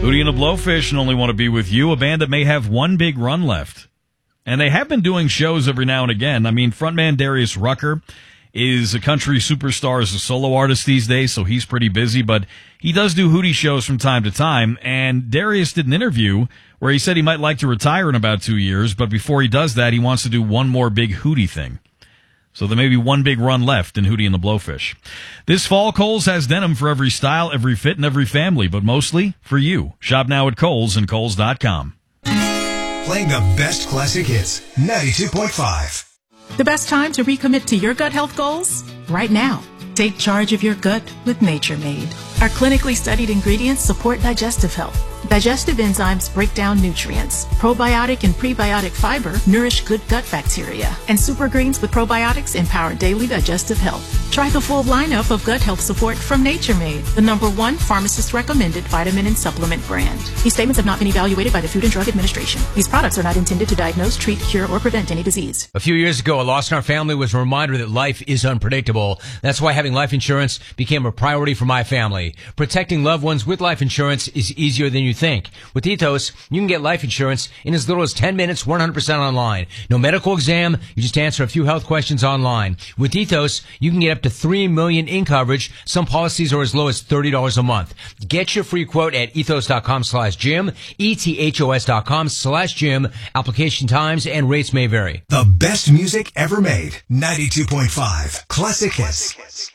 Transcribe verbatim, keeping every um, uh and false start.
Hootie and the Blowfish and Only Want to Be With You, a band that may have one big run left. And they have been doing shows every now and again. I mean, frontman Darius Rucker is a country superstar as a solo artist these days, so he's pretty busy, but he does do Hootie shows from time to time. And Darius did an interview where he said he might like to retire in about two years, but before he does that, he wants to do one more big Hootie thing. So there may be one big run left in Hootie and the Blowfish. This fall, Kohl's has denim for every style, every fit, and every family, but mostly for you. Shop now at Kohl's and Kohl's dot com. Playing the best classic hits, ninety-two point five. The best time to recommit to your gut health goals? Right now. Take charge of your gut with Nature Made. Our clinically studied ingredients support digestive health. Digestive enzymes break down nutrients. Probiotic and prebiotic fiber nourish good gut bacteria. And super greens with probiotics empower daily digestive health. Try the full lineup of gut health support from Nature Made, the number one pharmacist-recommended vitamin and supplement brand. These statements have not been evaluated by the Food and Drug Administration. These products are not intended to diagnose, treat, cure, or prevent any disease. A few years ago, a loss in our family was a reminder that life is unpredictable. That's why having life insurance became a priority for my family. Protecting loved ones with life insurance is easier than you think. With Ethos, you can get life insurance in as little as ten minutes, one hundred percent online. No medical exam, you just answer a few health questions online. With Ethos, you can get up to three million dollars in coverage. Some policies are as low as thirty dollars a month. Get your free quote at ethos.com slash Jim, ethos.com slash Jim. Application times and rates may vary. The best music ever made, ninety-two point five. Classic hits.